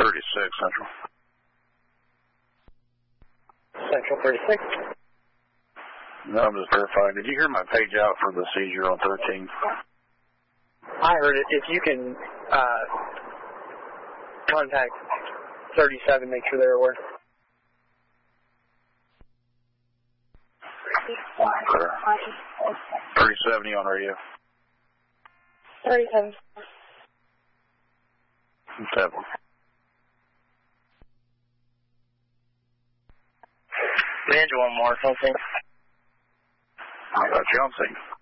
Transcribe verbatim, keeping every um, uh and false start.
thirty-six, Central. Central thirty-six. No, I'm just verifying. Did you hear my page out for the seizure on thirteen? I heard it. If you can uh, contact thirty-seven, make sure they're aware. thirty-seven, you on radio? thirty-seven. Seven. Ninja one more, something. I got you on scene.